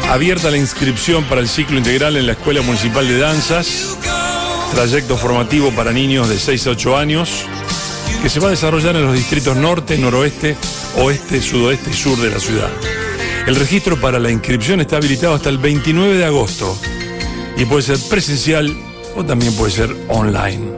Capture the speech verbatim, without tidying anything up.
Abierta la inscripción para el ciclo integral en la Escuela Municipal de Danzas, trayecto formativo para niños de seis a ocho años, que se va a desarrollar en los distritos norte, noroeste, oeste, sudoeste y sur de la ciudad. El registro para la inscripción está habilitado hasta el veintinueve de agosto y puede ser presencial o también puede ser online.